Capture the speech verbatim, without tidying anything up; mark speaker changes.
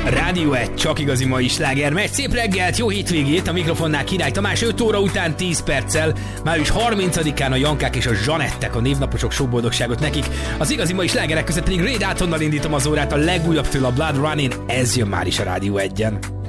Speaker 1: Rádió egy, csak igazi mai sláger megy. Szép reggelt, jó hétvégét, a mikrofonnál Király Tamás, öt óra után tíz perccel. Május harmincadikán a Jankák és a Zsanettek, a névnaposok sok boldogságot nekik. Az igazi mai slágerek között pedig Ray Daltonnal indítom az órát, a legújabb tőle a Blood Running, ez jön már is a Rádió egyen.